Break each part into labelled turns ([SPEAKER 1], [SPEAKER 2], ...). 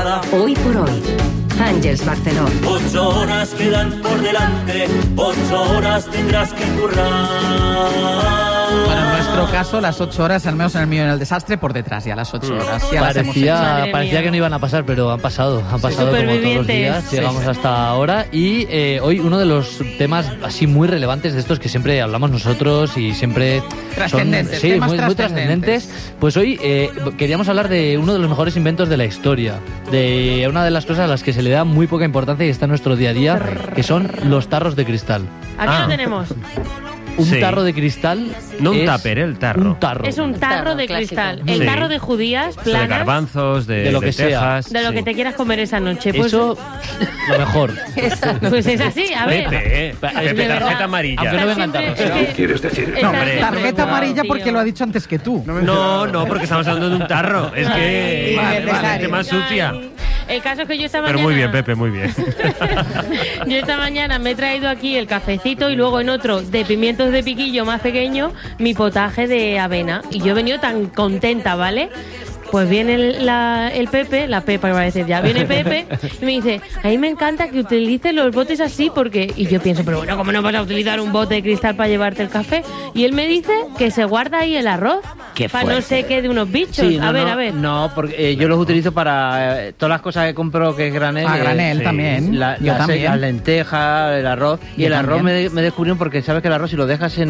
[SPEAKER 1] nada.
[SPEAKER 2] Hoy por hoy, Àngels Barceló.
[SPEAKER 1] 8 horas quedan por delante, 8 horas tendrás que currar.
[SPEAKER 3] Bueno, en nuestro caso, las 8 horas, al menos en el mío en el desastre, por detrás ya las 8 horas. Ya
[SPEAKER 4] Parecía que no iban a pasar, pero han pasado como todos los días. Llegamos hasta ahora y hoy uno de los temas así muy relevantes de estos que siempre hablamos nosotros y siempre
[SPEAKER 3] trascendentes,
[SPEAKER 4] son muy trascendentes. Pues hoy queríamos hablar de uno de los mejores inventos de la historia, de una de las cosas a las que se le da muy poca importancia y está en nuestro día a día, que son los tarros de cristal.
[SPEAKER 5] Aquí lo tenemos.
[SPEAKER 4] Un tarro de cristal.
[SPEAKER 6] No un tupper, el tarro.
[SPEAKER 4] Un tarro.
[SPEAKER 5] Es un tarro de cristal. El tarro de judías, planas.
[SPEAKER 6] De garbanzos, de
[SPEAKER 4] lo que sea.
[SPEAKER 5] De lo que te quieras comer esa noche. Pues,
[SPEAKER 4] eso, lo mejor.
[SPEAKER 5] Pues es así, a ver.
[SPEAKER 6] Pepe, tarjeta amarilla.
[SPEAKER 4] Aunque no vengan tarros.
[SPEAKER 7] ¿Qué quieres decir?
[SPEAKER 3] No, tarjeta amarilla porque lo ha dicho antes que tú.
[SPEAKER 6] No, porque estamos hablando de un tarro. Es que es más sucia.
[SPEAKER 5] El caso es que yo esta mañana...
[SPEAKER 6] Pero muy bien, Pepe, muy bien.
[SPEAKER 5] Yo esta mañana me he traído aquí el cafecito y luego en otro de pimientos de piquillo más pequeño mi potaje de avena. Y yo he venido tan contenta, ¿vale? Pues viene el Pepe, la Pepa iba a decir ya, viene Pepe y me dice, a mí me encanta que utilices los botes así porque... Y yo pienso, pero bueno, ¿cómo no vas a utilizar un bote de cristal para llevarte el café? Y él me dice que se guarda ahí el arroz para no sé qué de unos bichos.
[SPEAKER 8] Sí,
[SPEAKER 5] a ver.
[SPEAKER 8] No, porque yo los utilizo para todas las cosas que compro que es granel.
[SPEAKER 3] Granel también.
[SPEAKER 8] Yo también. Las lentejas, el arroz. Y el arroz me descubrieron porque sabes que el arroz si lo dejas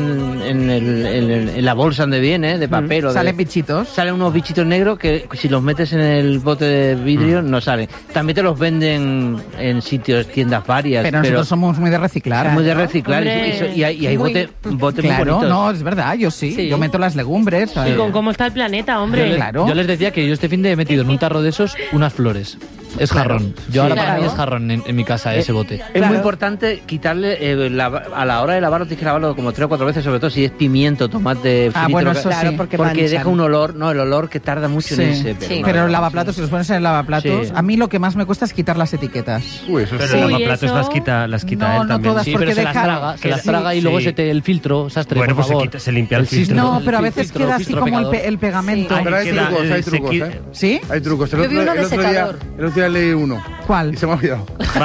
[SPEAKER 8] en la bolsa donde viene, de papel
[SPEAKER 3] salen bichitos.
[SPEAKER 8] Salen unos bichitos negros que si los metes en el bote de vidrio no salen. También te los venden en sitios, tiendas varias.
[SPEAKER 3] Pero nosotros somos muy de reciclar.
[SPEAKER 8] Muy de reciclar. Y hay botes muy bonitos.
[SPEAKER 3] No, es verdad, yo sí. Yo meto las legumbres.
[SPEAKER 5] Y con cómo está el planeta, hombre.
[SPEAKER 4] Yo les decía que yo este fin de he metido en un tarro de esos unas flores. Es jarrón. Yo ahora para mí es jarrón en mi casa ese bote.
[SPEAKER 8] Es muy importante quitarle a la hora de lavarlo, tienes que lavarlo como 3 o 4 veces, sobre todo si es pimiento, tomate frito.
[SPEAKER 3] Bueno, eso sí.
[SPEAKER 8] Porque deja un olor, el olor que tarda mucho en irse.
[SPEAKER 3] Pero el lavaplatos, si los pones en el lavaplatos, a mí lo que más me cuesta es quitar las etiquetas.
[SPEAKER 6] Pero el lavaplatos las quita él también.
[SPEAKER 3] Todas,
[SPEAKER 4] sí,
[SPEAKER 3] porque
[SPEAKER 4] pero se las traga y luego el filtro, sastre,
[SPEAKER 6] bueno,
[SPEAKER 4] por favor.
[SPEAKER 6] Se limpia el filtro.
[SPEAKER 3] No, pero a veces queda así como el pegamento.
[SPEAKER 7] Pero hay trucos, ¿eh?
[SPEAKER 3] ¿Sí?
[SPEAKER 7] Hay trucos.
[SPEAKER 9] Yo vi uno de secador.
[SPEAKER 7] El otro día leí uno.
[SPEAKER 3] ¿Cuál?
[SPEAKER 7] Y se me ha olvidado.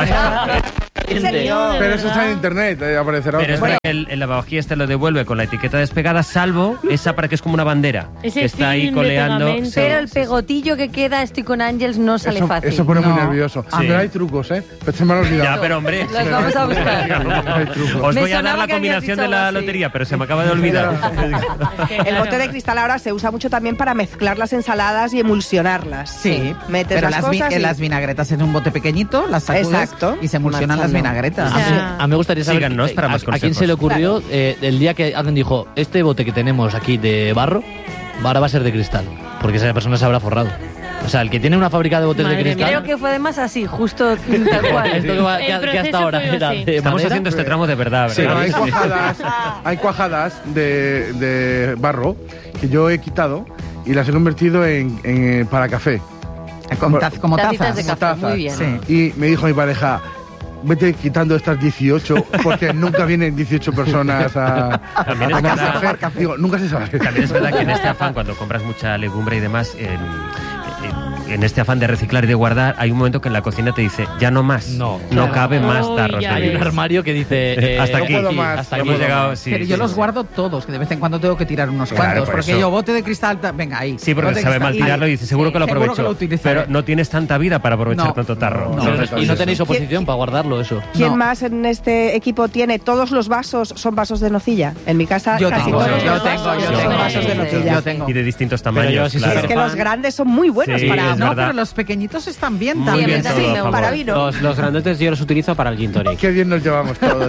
[SPEAKER 7] Pero eso está en internet, aparecerá.
[SPEAKER 6] Pero es verdad que el lavavajillas te lo devuelve con la etiqueta despegada, salvo esa para que es como una bandera.
[SPEAKER 5] Ese
[SPEAKER 6] que está ahí coleando.
[SPEAKER 9] Pero el pegotillo que queda, estoy con Àngels, no sale fácil.
[SPEAKER 7] Eso pone muy nervioso. Pero hay trucos, ¿eh? Pero se me ha olvidado.
[SPEAKER 6] Ya, pero hombre.
[SPEAKER 9] Los vamos a buscar.
[SPEAKER 7] Hay trucos.
[SPEAKER 6] Os voy a dar la combinación de la lotería, pero se me acaba de olvidar.
[SPEAKER 10] El bote de cristal ahora se usa mucho también para mezclar las ensaladas y emulsionarlas.
[SPEAKER 3] Sí,
[SPEAKER 10] metes
[SPEAKER 3] pero
[SPEAKER 10] las cosas
[SPEAKER 3] las vinagretas en un bote pequeñito, las sacudes y se emulsionan las vinagretas.
[SPEAKER 4] A mí me gustaría saber
[SPEAKER 6] para más
[SPEAKER 4] a quién se le ocurrió el día que alguien dijo, este bote que tenemos aquí de barro, ahora va a ser de cristal, porque esa persona se habrá forrado. O sea, el que tiene una fábrica de botes de cristal...
[SPEAKER 9] Creo que fue además así, justo tal cual.
[SPEAKER 4] Esto que hasta ahora era de
[SPEAKER 6] Estamos
[SPEAKER 4] madera.
[SPEAKER 6] haciendo este tramo de verdad, ¿verdad?
[SPEAKER 7] Sí, hay cuajadas de barro que yo he quitado y las he convertido en para café.
[SPEAKER 3] Como
[SPEAKER 9] Tacitas de
[SPEAKER 3] tazas.
[SPEAKER 9] café, muy bien.
[SPEAKER 7] Sí. Y me dijo mi pareja, vete quitando estas 18 porque nunca vienen 18 personas a tomar café. Digo, nunca se sabe.
[SPEAKER 6] También es verdad que en este afán, cuando compras mucha legumbre y demás, en este afán de reciclar y de guardar, hay un momento que en la cocina te dice, ya no más, no cabe más tarros.
[SPEAKER 4] Hay un armario que dice,
[SPEAKER 6] hasta aquí,
[SPEAKER 7] no puedo más.
[SPEAKER 6] hasta aquí hemos llegado. Sí,
[SPEAKER 3] pero yo los guardo todos, que de vez en cuando tengo que tirar unos cuantos, porque yo bote de cristal, venga ahí.
[SPEAKER 6] Sí, porque sabe mal tirarlo y dice, seguro que lo aprovecho. Pero no tienes tanta vida para aprovechar tanto tarro.
[SPEAKER 4] Y no tenéis oposición para guardarlo, eso.
[SPEAKER 10] ¿Quién más en este equipo tiene todos los vasos? ¿Son vasos de nocilla? En mi casa casi todos los vasos son vasos de nocilla.
[SPEAKER 6] Y de distintos tamaños.
[SPEAKER 10] Es que los grandes son muy buenos para...
[SPEAKER 3] No, pero los pequeñitos están bien también.
[SPEAKER 10] Para vino.
[SPEAKER 8] Los grandotes yo los utilizo para el gin tonic.
[SPEAKER 7] Qué bien nos llevamos todos.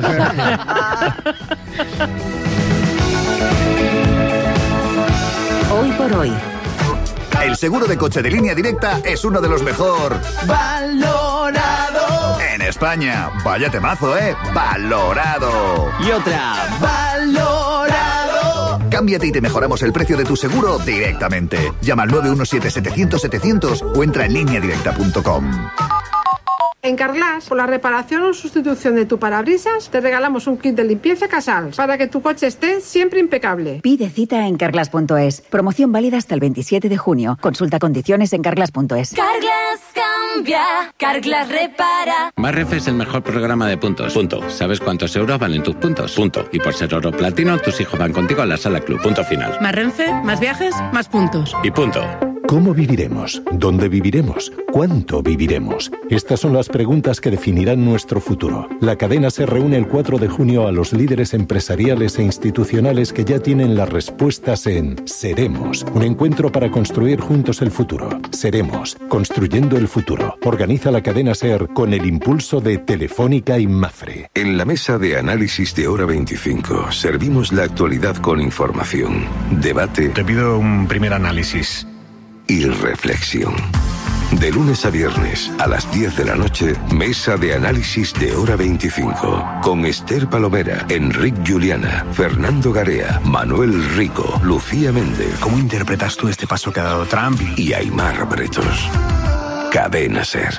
[SPEAKER 2] Hoy por hoy.
[SPEAKER 11] El seguro de coche de Línea Directa es uno de los mejor valorado en España. Vaya temazo, valorado.
[SPEAKER 8] Y otra,
[SPEAKER 11] valorado. Cámbiate y te mejoramos el precio de tu seguro directamente. Llama al 917-700-700 o entra en lineadirecta.com.
[SPEAKER 12] En Carglass, por la reparación o sustitución de tu parabrisas, te regalamos un kit de limpieza Casals para que tu coche esté siempre impecable.
[SPEAKER 13] Pide cita en carglass.es. Promoción válida hasta el 27 de junio. Consulta condiciones en carglass.es.
[SPEAKER 14] Carglass cambia.
[SPEAKER 13] limpia, Carglass repara.
[SPEAKER 14] Más Renfe es el mejor programa de puntos. Punto. ¿Sabes cuántos euros valen tus puntos? Punto. Y por ser oro platino, tus hijos van contigo a la sala club. Punto final.
[SPEAKER 15] Más Renfe, más viajes, más puntos.
[SPEAKER 14] Y punto.
[SPEAKER 16] ¿Cómo viviremos? ¿Dónde viviremos? ¿Cuánto viviremos? Estas son las preguntas que definirán nuestro futuro. La cadena se reúne el 4 de junio a los líderes empresariales e institucionales que ya tienen las respuestas en Seremos, un encuentro para construir juntos el futuro. Seremos, construyendo el futuro. Organiza la cadena SER con el impulso de Telefónica y Mafre.
[SPEAKER 17] En la mesa de análisis de Hora 25 servimos la actualidad con información, debate.
[SPEAKER 18] Te pido un primer análisis.
[SPEAKER 17] Y reflexión. De lunes a viernes a las 10 de la noche, mesa de análisis de Hora 25. Con Esther Palomera, Enric Juliana, Fernando Garea, Manuel Rico, Lucía Méndez.
[SPEAKER 18] ¿Cómo interpretas tú este paso que ha dado Trump?
[SPEAKER 17] Y Aimar Bretos. Cadena SER.